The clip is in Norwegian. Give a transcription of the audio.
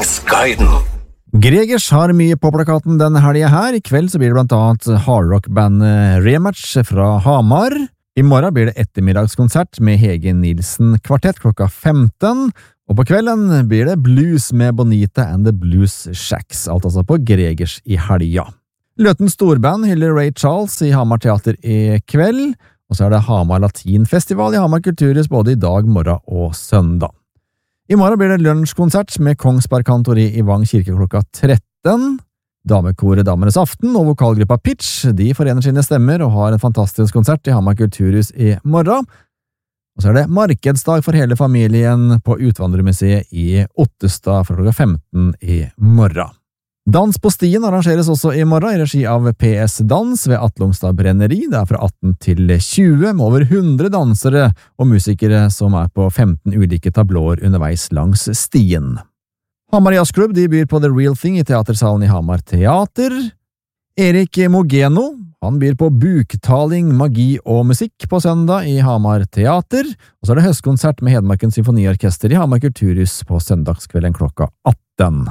Treningsguiden. Gregers har mye på plakaten denne helgen her. I kveld så blir det blant annet hardrock-bandet Rematch fra Hamar. I morgen blir det ettermiddagskonsert med Hege Nilsen kvartett klokka 15, og på kvelden blir det blues med Bonita and the Blues Shacks, alt altså på Gregers i helga. Løten Storband hyller Ray Charles i Hamar Teater i kveld, og så er det Hamar Latinfestival i Hamar Kulturhus både i dag, morgen og søndag. I morgen blir det lunsjkonsert med Kongsberg Kantori i Vang kirke klokka 13. Damekoret Damenes Aften og vokalgruppa Pitch, de forener sine stemmer og har en fantastisk konsert i Hamar Kulturhus i morgen. Og så er det markedsdag for hele familien på Utvandrermuseet i Ottestad fra klokka 15 i morgen. Dans på stien arrangeres også i morgen i regi av PS Dans ved Atlungstad Brenneri. Det er fra 18 til 20 med over 100 dansere og musikere som er på 15 ulike tablåer underveis langs stien. Hamar Jazzklubb de byr på The Real Thing i teatersalen i Hamar Teater. Erik Mogeno, han byr på buktaling, magi og musikk på søndag i Hamar Teater, og så er det høstkonsert med Hedmarken Symfoniorkester i Hamar Kulturhus på søndagskvelden klokka 18.